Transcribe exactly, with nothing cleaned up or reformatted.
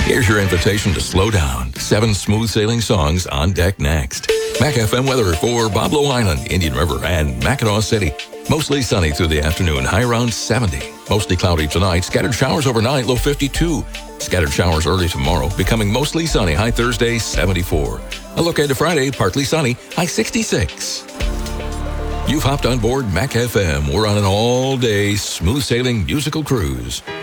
Here's your invitation to slow down. Seven smooth sailing songs on deck next. Mac F M weather for Boblo Island, Indian River, and Mackinac City. Mostly sunny through the afternoon, high around seventy. Mostly cloudy tonight, scattered showers overnight, low fifty-two. Scattered showers early tomorrow, becoming mostly sunny, high Thursday, seventy-four. A look ahead to Friday, partly sunny, high sixty-six. You've hopped on board Mac F M. We're on an all-day smooth sailing musical cruise.